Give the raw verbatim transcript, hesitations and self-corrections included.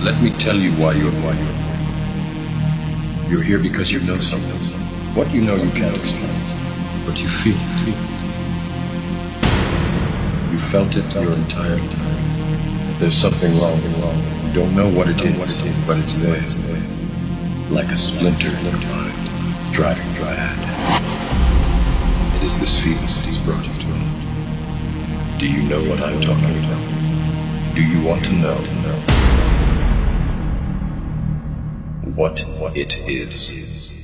Let me tell you why you're why you're You're here because you know something. What you know you can't explain, but you feel it. You felt it your entire time. There's something wrong. You don't know what it is, but it's there, like a splinter in your mind, driving you mad. It is this feeling that he's brought you to me. Do you know what I'm talking about? Do you want to know what it is?